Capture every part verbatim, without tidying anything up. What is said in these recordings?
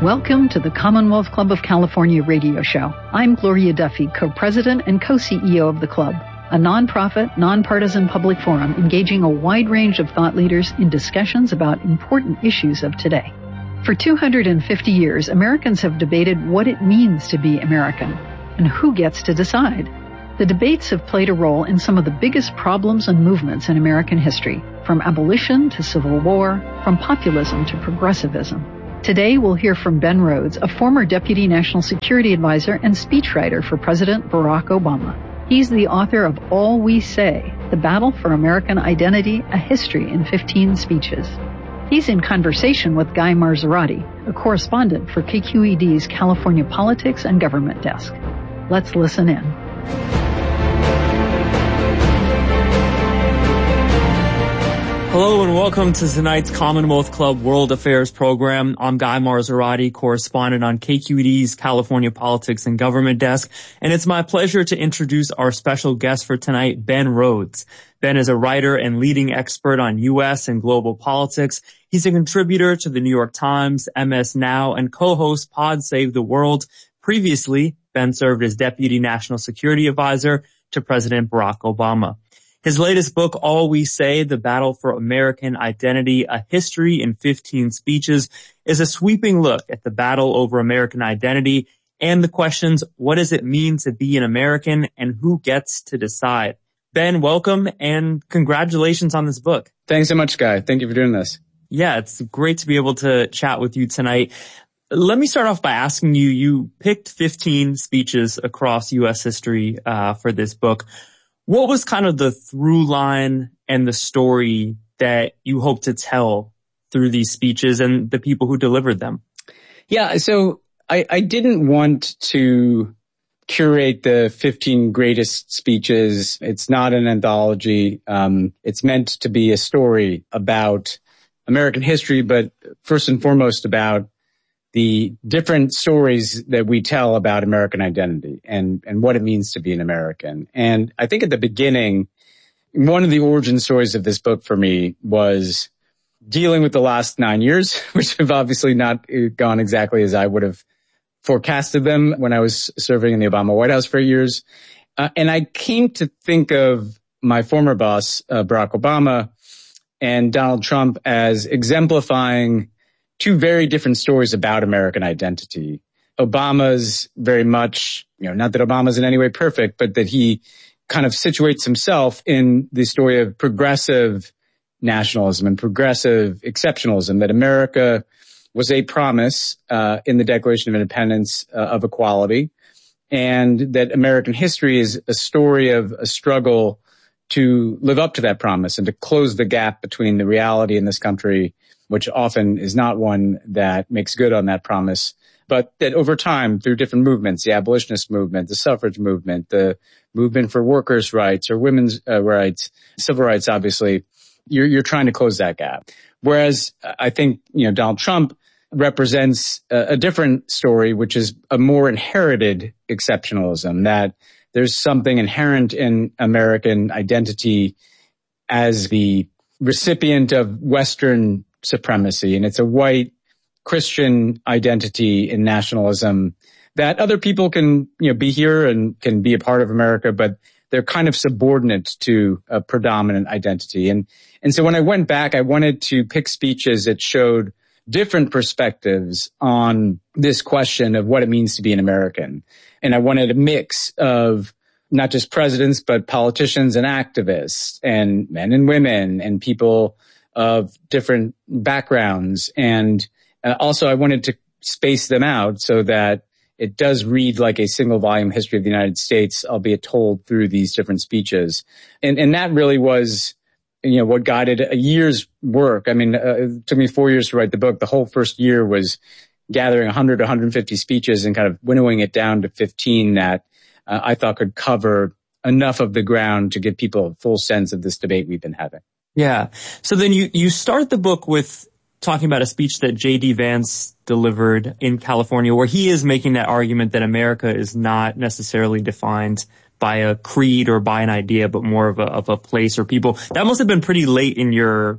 Welcome to the Commonwealth Club of California radio show. I'm Gloria Duffy, co-president and co-C E O of the club, a nonprofit, nonpartisan public forum engaging a wide range of thought leaders in discussions about important issues of today. For two hundred fifty years, Americans have debated what it means to be American and who gets to decide. The debates have played a role in some of the biggest problems and movements in American history, from abolition to civil war, from populism to progressivism. Today, we'll hear from Ben Rhodes, a former Deputy National Security Advisor and speechwriter for President Barack Obama. He's the author of All We Say, The Battle for American Identity, A History in fifteen Speeches. He's in conversation with Guy Marzorati, a correspondent for K Q E D's California Politics and Government Desk. Let's listen in. Hello and welcome to tonight's Commonwealth Club World Affairs program. I'm Guy Marzorati, correspondent on K Q E D's California Politics and Government Desk, and it's my pleasure to introduce our special guest for tonight, Ben Rhodes. Ben is a writer and leading expert on U S and global politics. He's a contributor to the New York Times, M S Now, and co-hosts Pod Save the World. Previously, Ben served as Deputy National Security Advisor to President Barack Obama. His latest book, All We Say, The Battle for American Identity, A History in fifteen Speeches, is a sweeping look at the battle over American identity and the questions, what does it mean to be an American and who gets to decide? Ben, welcome and congratulations on this book. Thanks so much, Guy. Thank you for doing this. Yeah, it's great to be able to chat with you tonight. Let me start off by asking you, you picked fifteen speeches across U S history uh, for this book. What was kind of the through line and the story that you hope to tell through these speeches and the people who delivered them? Yeah, so I, I didn't want to curate the fifteen greatest speeches. It's not an anthology. Um, it's meant to be a story about American history, but first and foremost about the different stories that we tell about American identity and, and what it means to be an American. And I think at the beginning, one of the origin stories of this book for me was dealing with the last nine years, which have obviously not gone exactly as I would have forecasted them when I was serving in the Obama White House for years. Uh, and I came to think of my former boss, uh, Barack Obama, and Donald Trump as exemplifying two very different stories about American identity. Obama's very much, you know, not that Obama's in any way perfect, but that he kind of situates himself in the story of progressive nationalism and progressive exceptionalism, that America was a promise uh, in the Declaration of Independence uh, of equality, and that American history is a story of a struggle to live up to that promise and to close the gap between the reality in this country, which often is not one that makes good on that promise, but that over time, through different movements, the abolitionist movement, the suffrage movement, the movement for workers' rights or women's uh, rights, civil rights, obviously, you're, you're trying to close that gap. Whereas I think, you know, Donald Trump represents a, a different story, which is a more inherited exceptionalism, that there's something inherent in American identity as the recipient of Western supremacy, and it's a white Christian identity in nationalism that other people can, you know, be here and can be a part of America, but they're kind of subordinate to a predominant identity. And, and so when I went back, I wanted to pick speeches that showed different perspectives on this question of what it means to be an American. And I wanted a mix of not just presidents, but politicians and activists and men and women and people of different backgrounds. And uh, also I wanted to space them out so that it does read like a single volume history of the United States, albeit told through these different speeches. And, and that really was, you know, what guided a year's work. I mean, uh, it took me four years to write the book. The whole first year was gathering one hundred, one hundred fifty speeches and kind of winnowing it down to fifteen that uh, I thought could cover enough of the ground to give people a full sense of this debate we've been having. Yeah. So then you, you start the book with talking about a speech that J D Vance delivered in California, where he is making that argument that America is not necessarily defined by a creed or by an idea, but more of a, of a place or people. That must have been pretty late in your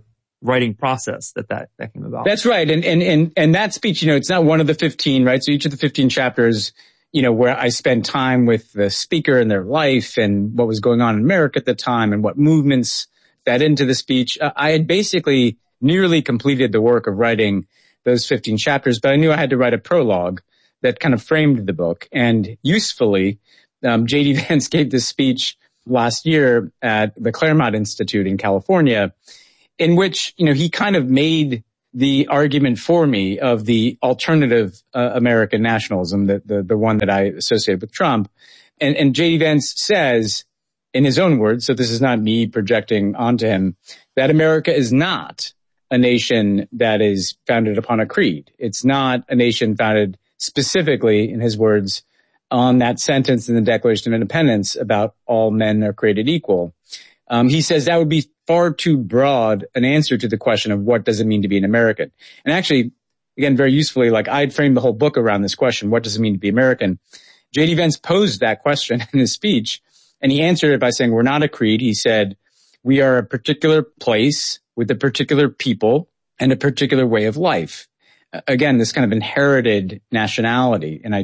writing process that that, that came about. That's right. And, and, and, and that speech, you know, it's not one of the fifteen, right? So each of the fifteen chapters, you know, where I spend time with the speaker and their life and what was going on in America at the time and what movements fed into the speech. Uh, I had basically nearly completed the work of writing those fifteen chapters, but I knew I had to write a prologue that kind of framed the book. And usefully, um, J D Vance gave this speech last year at the Claremont Institute in California, in which, you know, he kind of made the argument for me of the alternative uh, American nationalism, the, the, the one that I associated with Trump. And, and J D Vance says, in his own words, so this is not me projecting onto him, that America is not a nation that is founded upon a creed. It's not a nation founded specifically, in his words, on that sentence in the Declaration of Independence about all men are created equal. Um, he says that would be far too broad an answer to the question of what does it mean to be an American. And actually, again, very usefully, like I'd framed the whole book around this question, what does it mean to be American? J D Vance posed that question in his speech, and he answered it by saying, we're not a creed. He said, we are a particular place with a particular people and a particular way of life. Again, this kind of inherited nationality and